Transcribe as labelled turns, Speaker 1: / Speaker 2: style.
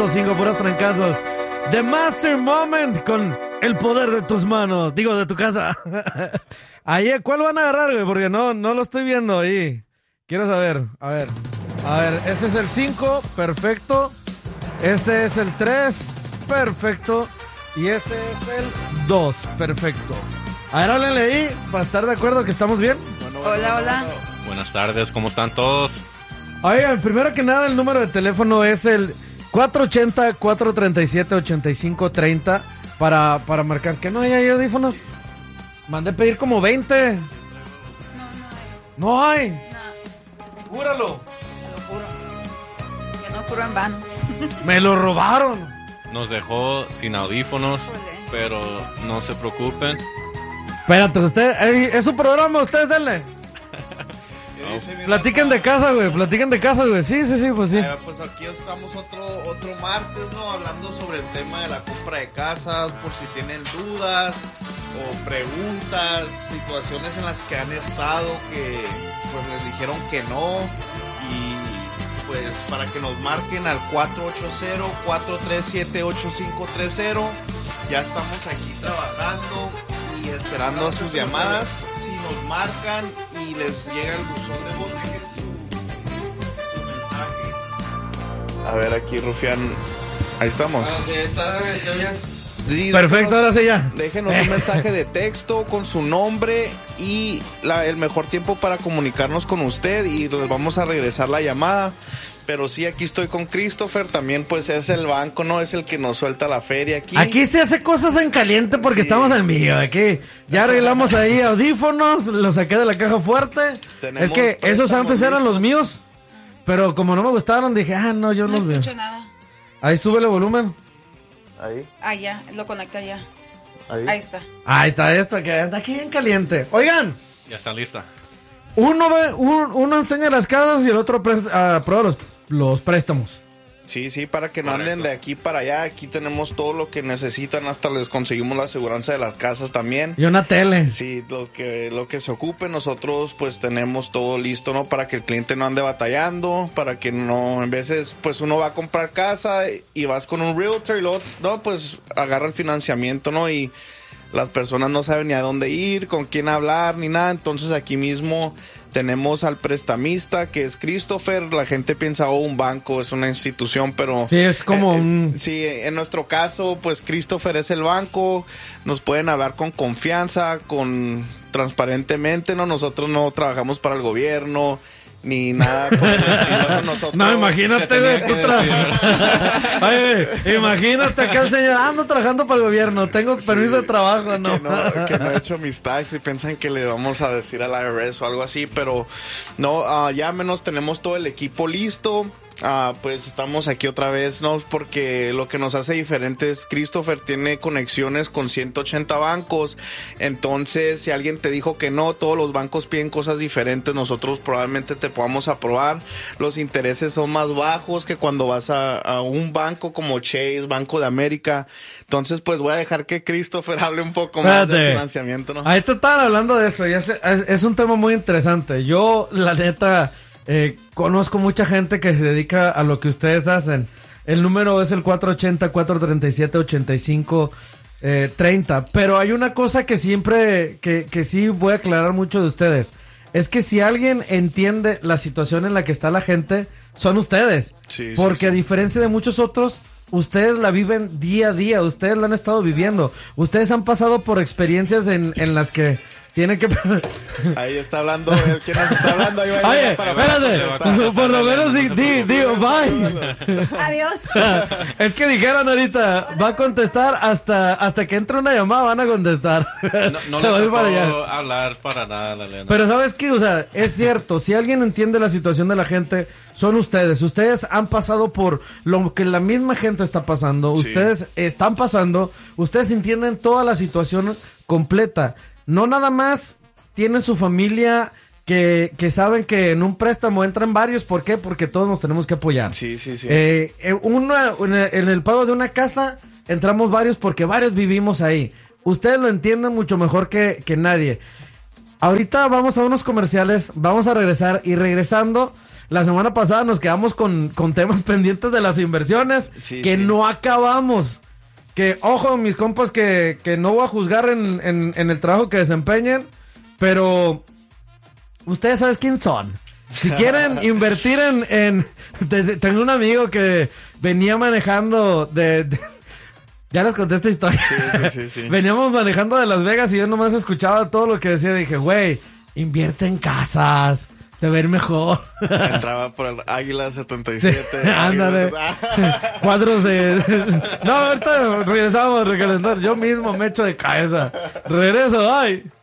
Speaker 1: 100.5, puros trancazos. The Master Moment con el poder de tus manos. Digo, de tu casa. Ahí, ¿cuál van a agarrar, güey? Porque no lo estoy viendo ahí. Quiero saber. A ver, ese es el 5, perfecto. Ese es el 3, perfecto. Y ese es el 2, perfecto. A ver, háblenle ahí para estar de acuerdo que estamos bien.
Speaker 2: Hola.
Speaker 3: Buenas tardes, ¿cómo están todos?
Speaker 1: Oigan, primero que nada, el número de teléfono es el 480-437-8530 para marcar. ¿Que no hay audífonos? Mandé pedir como 20. No hay. Júralo.
Speaker 2: Te lo juro. Que no juro en vano.
Speaker 1: Me lo robaron.
Speaker 3: Nos dejó sin audífonos, pero no se preocupen.
Speaker 1: Espérate, es su programa, ustedes denle. Platiquen de casa, güey. Sí, pues sí.
Speaker 4: Pues aquí estamos otro martes, ¿no? Hablando sobre el tema de la compra de casas, por si tienen dudas o preguntas, situaciones en las que han estado que pues les dijeron que no, y pues para que nos marquen al 480-437-8530. Ya estamos aquí trabajando y esperando sus llamadas. Si nos marcan y les llega el buzón de voz, dejen su mensaje. A ver, aquí, Rufián. Ahí estamos. Sí,
Speaker 1: Perfecto, ahora sí ya.
Speaker 4: Déjenos un mensaje de texto con su nombre y el mejor tiempo para comunicarnos con usted, y les vamos a regresar la llamada. Pero sí, aquí estoy con Christopher, también pues es el banco, ¿no? Es el que nos suelta la feria aquí.
Speaker 1: Aquí se hace cosas en caliente porque estamos en vivo. Aquí ya arreglamos ahí audífonos, los saqué de la caja fuerte. Es que esos antes eran los míos, pero como no me gustaron dije, no, yo
Speaker 2: no
Speaker 1: los veo.
Speaker 2: No escucho nada.
Speaker 1: Ahí sube el volumen.
Speaker 4: Ahí.
Speaker 2: Ah, ya, lo conecta ya. Ahí está.
Speaker 1: Ahí está esto, que anda aquí en caliente. Oigan.
Speaker 3: Ya está lista.
Speaker 1: Uno enseña las casas y el otro prueba los préstamos.
Speaker 4: Sí, para que no anden de aquí para allá. Aquí tenemos todo lo que necesitan, hasta les conseguimos la aseguranza de las casas también.
Speaker 1: Y una tele.
Speaker 4: Sí, lo que se ocupe, nosotros pues tenemos todo listo, ¿no? Para que el cliente no ande batallando, para que no, en veces pues uno va a comprar casa y vas con un realtor y luego, no, pues agarra el financiamiento, ¿no? Y las personas no saben ni a dónde ir, con quién hablar, ni nada. Entonces aquí mismo tenemos al prestamista, que es Christopher. La gente piensa, un banco es una institución, pero
Speaker 1: sí, es como
Speaker 4: sí, en nuestro caso, pues Christopher es el banco. Nos pueden hablar con confianza, transparentemente, ¿no? Nosotros no trabajamos para el gobierno ni nada por el estilo. Nosotros,
Speaker 1: no, imagínate, güey, imagínate acá el señor, ando trabajando para el gobierno, tengo permiso de trabajo, ¿no?
Speaker 4: Que no he hecho mis taxes y piensan que le vamos a decir al IRS o algo así, pero no, ya menos tenemos todo el equipo listo. Pues estamos aquí otra vez, ¿no? Porque lo que nos hace diferente es Christopher tiene conexiones con 180 bancos. Entonces, si alguien te dijo que no, todos los bancos piden cosas diferentes. Nosotros probablemente te podamos aprobar. Los intereses son más bajos que cuando vas a un banco como Chase, Banco de América. Entonces, pues voy a dejar que Christopher hable un poco más del financiamiento, ¿no?
Speaker 1: Ahí te estaban hablando de eso y es un tema muy interesante. Yo, la neta, conozco mucha gente que se dedica a lo que ustedes hacen. El número es el 480-437-8530. Pero hay una cosa que siempre, que sí voy a aclarar mucho de ustedes. Es que si alguien entiende la situación en la que está la gente, son ustedes.
Speaker 4: Sí,
Speaker 1: porque a diferencia de muchos otros, ustedes la viven día a día. Ustedes la han estado viviendo. Ustedes han pasado por experiencias en las que tiene que...
Speaker 4: Ahí está hablando el que nos está hablando.
Speaker 1: Oye, espérate. Por lo menos digo, bye.
Speaker 2: Adiós.
Speaker 1: Es que dijeron ahorita, va a contestar hasta que entre una llamada, van a contestar.
Speaker 3: No
Speaker 1: Se va a ir para allá.
Speaker 3: hablar para nada, la Elena.
Speaker 1: Pero ¿sabes qué? O sea, es cierto, si alguien entiende la situación de la gente, son ustedes. Ustedes han pasado por lo que la misma gente está pasando.
Speaker 4: Sí.
Speaker 1: Ustedes están pasando. Ustedes entienden toda la situación completa. No nada más tienen su familia que saben que en un préstamo entran varios. ¿Por qué? Porque todos nos tenemos que apoyar.
Speaker 4: Sí.
Speaker 1: En el pago de una casa entramos varios porque varios vivimos ahí. Ustedes lo entienden mucho mejor que nadie. Ahorita vamos a unos comerciales, vamos a regresar y regresando la semana pasada nos quedamos con temas pendientes de las inversiones no acabamos. Que, ojo, mis compas, que no voy a juzgar en el trabajo que desempeñen, pero ustedes saben quién son. Si quieren invertir tengo un amigo que venía manejando ya les conté esta historia. Sí. Veníamos manejando de Las Vegas y yo nomás escuchaba todo lo que decía. Dije, güey, invierte en casas, te va a ir mejor.
Speaker 4: Entraba por el Águila 77.
Speaker 1: Ándale. Cuadros de... No, ahorita regresamos a recalentar. Yo mismo me echo de cabeza. Regreso, ay.